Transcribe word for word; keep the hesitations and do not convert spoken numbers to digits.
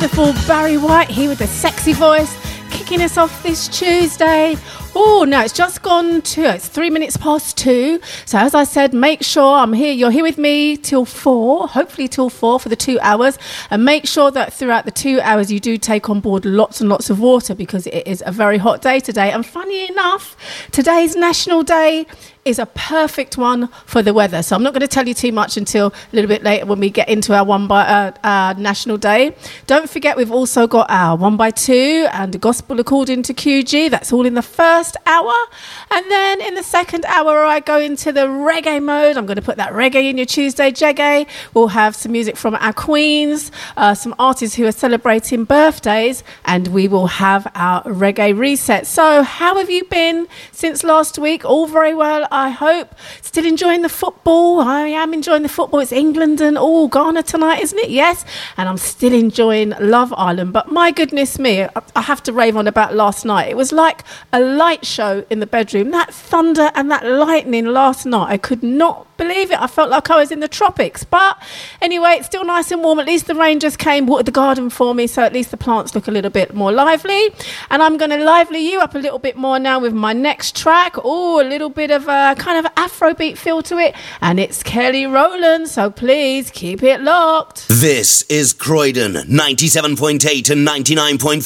wonderful Barry White here with a sexy voice, kicking us off this Tuesday. Oh, no, it's just gone to, it's three minutes past two. So as I said, make sure I'm here. You're here with me till four, hopefully till four for the two hours. And make sure that throughout the two hours, you do take on board lots and lots of water because it is a very hot day today. And funny enough, today's National Day is a perfect one for the weather. So I'm not going to tell you too much until a little bit later when we get into our one by uh, our National Day. Don't forget, we've also got our one by two and the Gospel According to Q G. That's all in the first hour. And then in the second hour, I go into the reggae mode. I'm going to put that reggae in your Tuesday Jeggae. We'll have some music from our queens, uh, some artists who are celebrating birthdays, and we will have our reggae reset. So how have you been since last week? All very well, I hope. Still enjoying the football. I am enjoying the football. It's England and all Ghana tonight, isn't it? Yes. And I'm still enjoying Love Island. But my goodness me, I have to rave on about last night. It was like a light show in the bedroom. That thunder and that lightning last night, I could not believe it. I felt like I was in the tropics. But anyway, it's still nice and warm. At least the rain just came, watered the garden for me, so at least the plants look a little bit more lively. And I'm going to lively you up a little bit more now with my next track. Oh, a little bit of a kind of Afrobeat feel to it. And it's Kelly Rowland, so please keep it locked. This is Croydon, ninety-seven point eight and ninety-nine point